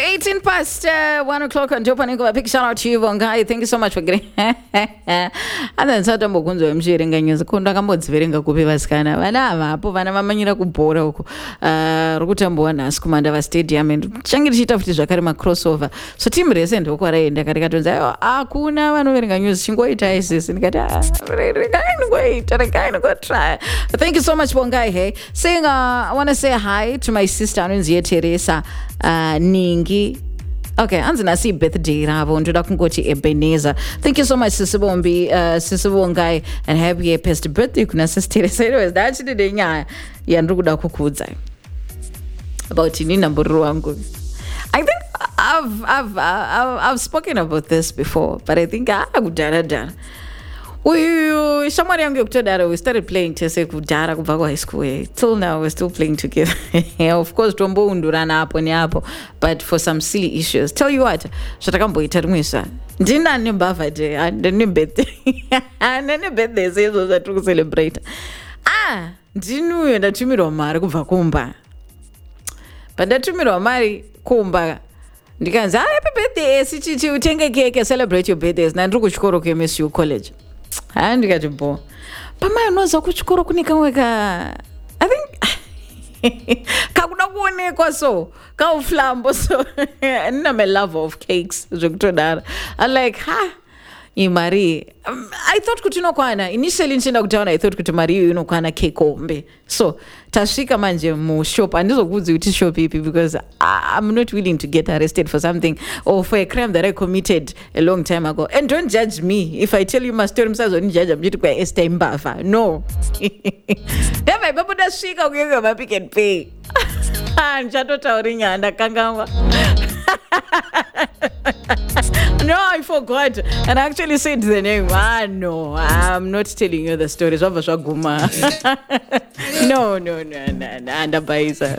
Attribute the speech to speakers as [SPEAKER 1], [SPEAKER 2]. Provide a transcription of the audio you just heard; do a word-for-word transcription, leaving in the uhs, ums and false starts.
[SPEAKER 1] eighteen past uh, one o'clock on Jopaningo. A big shout out to you, Vongai. Thank you so much for getting. And then Satambo Kunzo M sharing and use Kunda Kambods Veringa Kupi Vaskana. Vanava, Povana Mamina Kubora, Rutambuana, Skumandava Stadium, and Changit of Jakarima crossover. So Tim Resent, Okare, and the Karikatons, Akuna, and Veringa use Shingoita ISIS and Gata. Wait, and I kind of got try. Thank you so much, Vongai. Hey, saying, uh, I want to say hi to my sister, Nunzia Teresa. Uh, Ningi. Okay, anzina si birthday ravo ndoda kungoti Ebenezer. Thank you so much Sisibombi, uh, Sisibongai, and happy past birthday kuna sister. So anyways, that's the day nya ya nduguda kukudza about ini namburu wangu. I think I've I've I've I've spoken about this before, but I think I kudara dara. We somebody young we started playing Tese Kudara Kubago High School. Till now we're still playing together. Of course, Tombo Undurana Aponiapo, but for some silly issues. Tell you what, Shatakambo Itarmisa. Dinner Nimbava Day and the new birthday. And then the birthday says that to celebrate. Ah, Dinu that Tumiro Mari Vakumba. But that Tumiro Mari Kumba. Because happy birthday, C T T, take a cake and celebrate your birthdays. Nandrukuchkoro came to college. And you get a bow. But my nose, I could score I think Kakuna one so cow flambo so and I'm a lover of cakes. I like ha. Marie, um, I thought kutuno kwana initially in lockdown I thought kutu Marie you know kwana cake ombe. So tashika manje mu shop and those are good to show people because I, I'm not willing to get arrested for something or for a crime that I committed a long time ago. And don't judge me if I tell you my story. Don't judge me to Esther Mbafa. No. Then my papa does shika okay my pick and pay. And chato taurinya and kanganga. No, I forgot. And I actually said the name. Ah, no, I'm not telling you the stories of Ashaguma. No, no, no, no, no, and Abaisa.